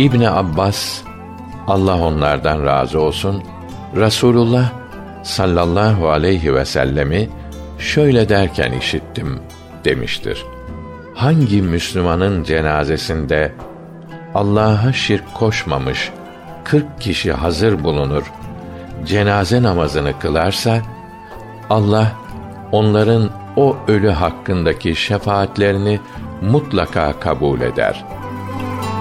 İbni Abbas, Allah onlardan razı olsun, Resulullah sallallahu aleyhi ve sellemi şöyle derken işittim demiştir: hangi Müslümanın cenazesinde Allah'a şirk koşmamış 40 kişi hazır bulunur, cenaze namazını kılarsa, Allah onların o ölü hakkındaki şefaatlerini mutlaka kabul eder.